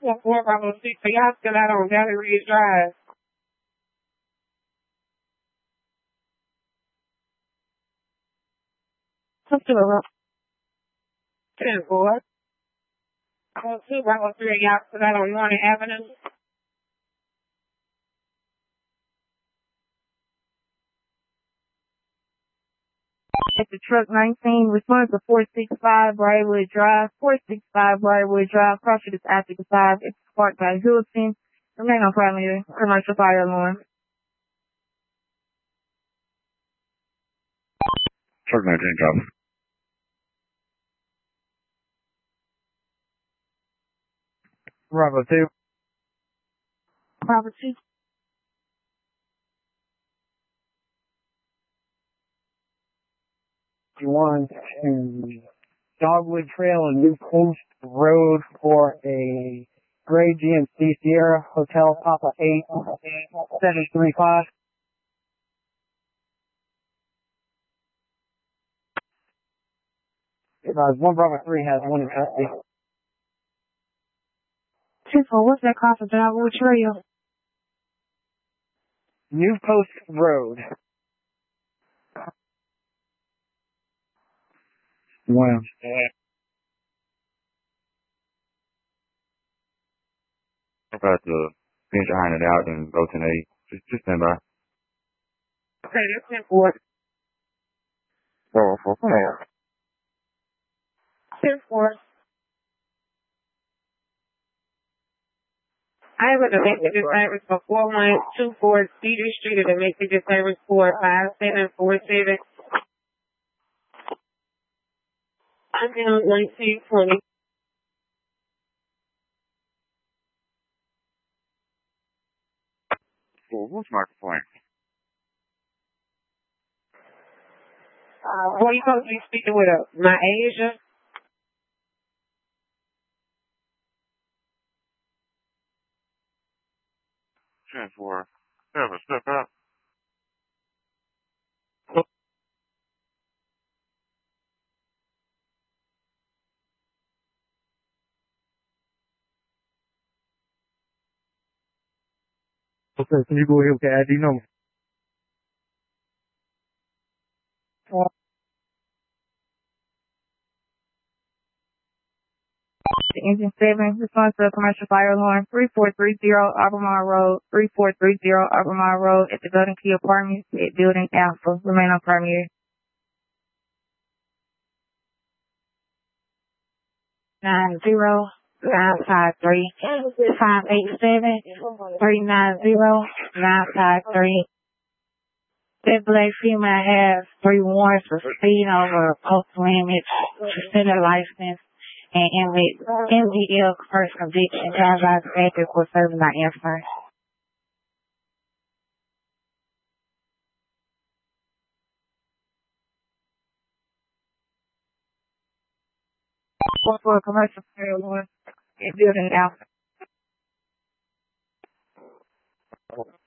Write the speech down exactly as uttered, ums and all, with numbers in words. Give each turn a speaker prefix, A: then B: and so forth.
A: One four Bravo six, so y'all still out on Valley Ridge Drive. Come to the ten four. Bravo two, Bravo three, y'all still out on Morning Avenue.
B: At the truck nineteen, response to four sixty-five Briarwood Drive, four sixty-five Briarwood Drive, crossing is after the five, it's sparked by Hilton. Remain on primary, commercial fire alarm.
C: Truck nineteen, copy.
D: Bravo two.
B: Bravo two.
D: One to Dogwood Trail and New Coast Road for a Gray G M C Sierra Hotel Papa eight seven three five. Uh, one Bravo three has one in custody.
B: ten four, what's that call for Dogwood Trail?
D: New Post Road.
C: Wow. About to finish iron it out and go to an eight. Just, just stand by.
A: Okay, that's ten four.
C: Four, four, four.
A: ten four. I have a domestic disturbance for four one two four Cedar Street, a domestic disturbance for five seven four seven. I'm down nineteen twenty.
C: Four, what's my complaint?
A: Uh, what are you supposed to be speaking with? Uh, my Asia?
C: ten four. Seven, step out.
D: Okay, can you go ahead with the I D number?
B: The engine seven, response to a commercial fire alarm, three four three zero Albemarle Road, three four three zero Albemarle Road at the Golden Key Apartments at Building Alpha. Remain on primary. Nine zero nine five three five eight seven three nine zero nine five three. That black female has three warrants for speed over post limit, suspended license, and M V L first conviction. Guidelines active for serving not answer. One for a commercial fire alarm at Building Alpha.